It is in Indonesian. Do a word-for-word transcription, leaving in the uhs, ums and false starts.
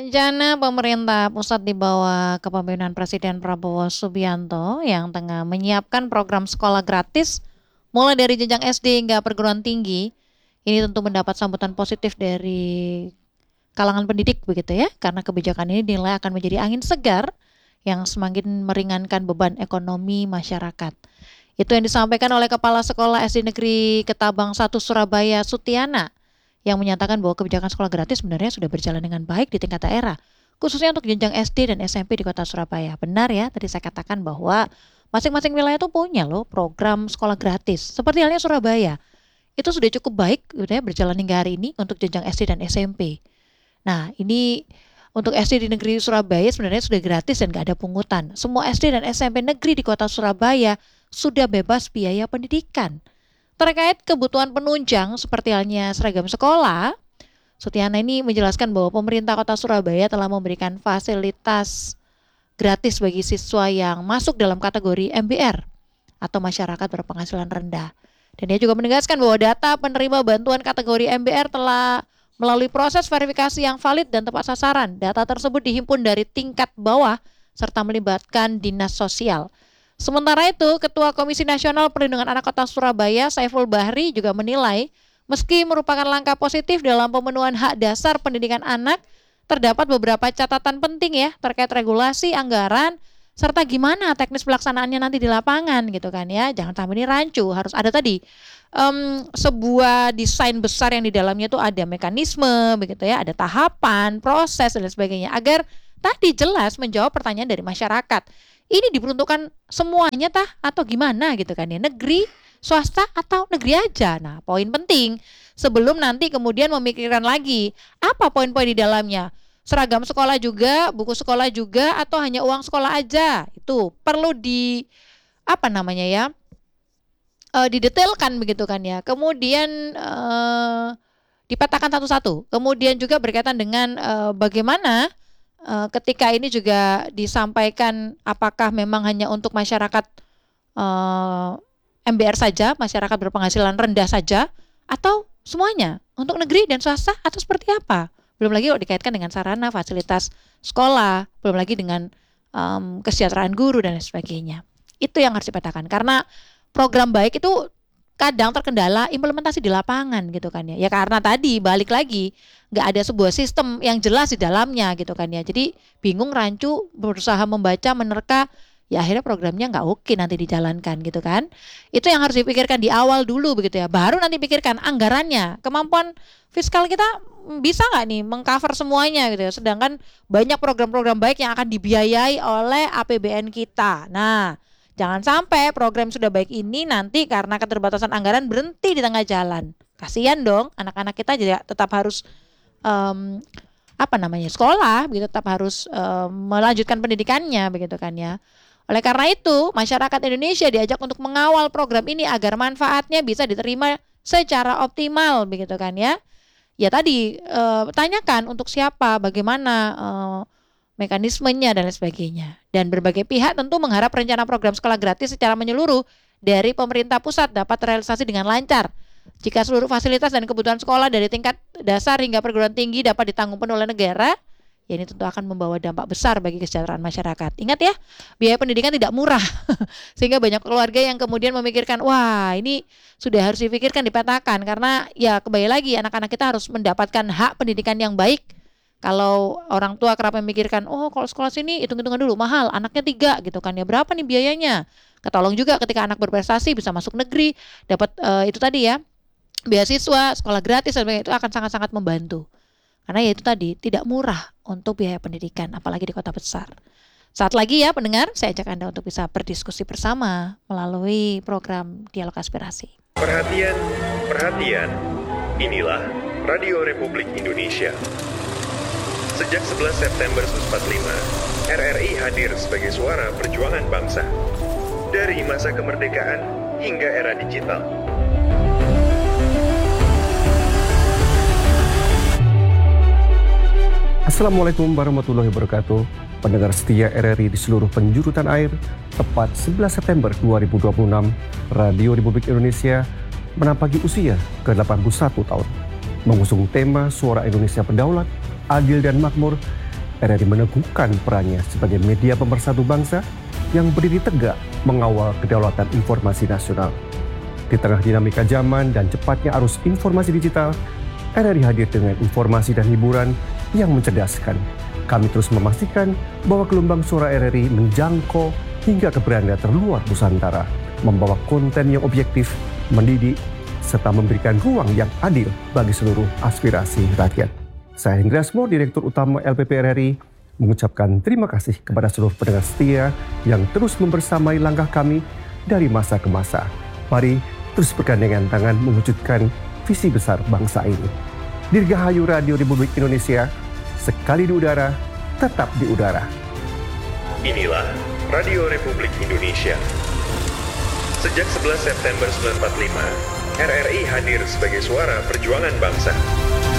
Rencana pemerintah pusat di bawah kepemimpinan Presiden Prabowo Subianto yang tengah menyiapkan program sekolah gratis mulai dari jenjang S D hingga perguruan tinggi, ini tentu mendapat sambutan positif dari kalangan pendidik begitu ya, karena kebijakan ini dinilai akan menjadi angin segar yang semakin meringankan beban ekonomi masyarakat. Itu yang disampaikan oleh Kepala Sekolah S D Negeri Ketabang satu Surabaya Sutiana, yang menyatakan bahwa kebijakan sekolah gratis sebenarnya sudah berjalan dengan baik di tingkat daerah, khususnya untuk jenjang S D dan S M P di kota Surabaya. Benar ya, tadi saya katakan bahwa masing-masing wilayah itu punya loh program sekolah gratis. Seperti halnya Surabaya, itu sudah cukup baik gitu ya, berjalan hingga hari ini untuk jenjang S D dan S M P. Nah ini untuk S D di negeri Surabaya sebenarnya sudah gratis dan gak ada pungutan. Semua S D dan S M P negeri di kota Surabaya sudah bebas biaya pendidikan. Terkait kebutuhan penunjang seperti halnya seragam sekolah, Sutiana ini menjelaskan bahwa pemerintah kota Surabaya telah memberikan fasilitas gratis bagi siswa yang masuk dalam kategori M B R atau masyarakat berpenghasilan rendah. Dan dia juga menegaskan bahwa data penerima bantuan kategori M B R telah melalui proses verifikasi yang valid dan tepat sasaran. Data tersebut dihimpun dari tingkat bawah serta melibatkan dinas sosial. Sementara itu, Ketua Komisi Nasional Perlindungan Anak Kota Surabaya, Saiful Bahri, juga menilai meski merupakan langkah positif dalam pemenuhan hak dasar pendidikan anak, terdapat beberapa catatan penting ya terkait regulasi, anggaran, serta gimana teknis pelaksanaannya nanti di lapangan gitu kan ya. Jangan sampai ini rancu, harus ada tadi um, sebuah desain besar yang di dalamnya itu ada mekanisme begitu ya, ada tahapan, proses dan lain sebagainya agar tadi jelas menjawab pertanyaan dari masyarakat. Ini diperuntukkan semuanya tah atau gimana gitu kan ya, negeri, swasta atau negeri aja. Nah poin penting sebelum nanti kemudian memikirkan lagi apa poin-poin di dalamnya, seragam sekolah juga, buku sekolah juga atau hanya uang sekolah aja, itu perlu di apa namanya ya e, didetailkan begitu kan ya. Kemudian e, dipetakan satu-satu. Kemudian juga berkaitan dengan e, bagaimana Uh, ketika ini juga disampaikan apakah memang hanya untuk masyarakat uh, M B R saja, masyarakat berpenghasilan rendah saja, atau semuanya untuk negeri dan swasta atau seperti apa? Belum lagi kalau dikaitkan dengan sarana fasilitas sekolah, belum lagi dengan um, kesejahteraan guru dan lain sebagainya. Itu yang harus dipetakan karena program baik itu kadang terkendala implementasi di lapangan gitu kan ya. Ya karena tadi balik lagi nggak ada sebuah sistem yang jelas di dalamnya gitu kan ya. Jadi bingung, rancu, berusaha membaca, menerka, ya akhirnya programnya nggak oke nanti dijalankan gitu kan. Itu yang harus dipikirkan di awal dulu begitu ya. Baru nanti pikirkan anggarannya, kemampuan fiskal kita bisa nggak nih mengcover semuanya gitu ya. Sedangkan banyak program-program baik yang akan dibiayai oleh A P B N kita. Nah, jangan sampai program sudah baik ini nanti karena keterbatasan anggaran berhenti di tengah jalan. Kasihan dong, anak-anak kita juga tetap harus um, apa namanya sekolah, begitu tetap harus um, melanjutkan pendidikannya, begitu kan ya. Oleh karena itu, masyarakat Indonesia diajak untuk mengawal program ini agar manfaatnya bisa diterima secara optimal, begitu kan ya. Ya tadi uh, tanyakan untuk siapa, bagaimana uh, mekanismenya dan lain sebagainya. Dan berbagai pihak tentu mengharap rencana program sekolah gratis secara menyeluruh dari pemerintah pusat dapat terrealisasi dengan lancar. Jika seluruh fasilitas dan kebutuhan sekolah dari tingkat dasar hingga perguruan tinggi dapat ditanggung penuh oleh negara, ya ini tentu akan membawa dampak besar bagi kesejahteraan masyarakat. Ingat ya, biaya pendidikan tidak murah. Sehingga banyak keluarga yang kemudian memikirkan, wah ini sudah harus dipikirkan, dipetakan. Karena ya kembali lagi anak-anak kita harus mendapatkan hak pendidikan yang baik. Kalau orang tua kerap memikirkan, oh kalau sekolah sini hitung-hitungan dulu mahal, anaknya tiga gitu kan ya, berapa nih biayanya? Ketolong juga ketika anak berprestasi bisa masuk negeri, dapat uh, itu tadi ya, beasiswa, sekolah gratis dan itu akan sangat-sangat membantu. Karena ya itu tadi tidak murah untuk biaya pendidikan, apalagi di kota besar. Saat lagi ya pendengar, saya ajak Anda untuk bisa berdiskusi bersama melalui program Dialog Aspirasi. Perhatian, perhatian, inilah Radio Republik Indonesia. Sejak sebelas September seribu sembilan ratus empat puluh lima, R R I hadir sebagai suara perjuangan bangsa. Dari masa kemerdekaan hingga era digital. Assalamualaikum warahmatullahi wabarakatuh. Pendengar setia R R I di seluruh penjuru tanah air, tepat sebelas September dua ribu dua puluh enam, Radio Republik Indonesia menampaki usia ke delapan puluh satu tahun. Mengusung tema Suara Indonesia Berdaulat, Adil dan Makmur R R I meneguhkan perannya sebagai media pemersatu bangsa yang berdiri tegak mengawal kedaulatan informasi nasional. Di tengah dinamika zaman dan cepatnya arus informasi digital, R R I hadir dengan informasi dan hiburan yang mencerdaskan. Kami terus memastikan bahwa gelombang suara R R I menjangkau hingga ke beranda terluar Nusantara, membawa konten yang objektif, mendidik, serta memberikan ruang yang adil bagi seluruh aspirasi rakyat. Saya Hendriasmo, Direktur Utama L P P R R I, mengucapkan terima kasih kepada seluruh pendengar setia yang terus membersamai langkah kami dari masa ke masa. Mari terus bergandengan tangan mewujudkan visi besar bangsa ini. Dirgahayu Radio Republik Indonesia, sekali di udara, tetap di udara. Inilah Radio Republik Indonesia. Sejak sebelas September seribu sembilan ratus empat puluh lima, R R I hadir sebagai suara perjuangan bangsa.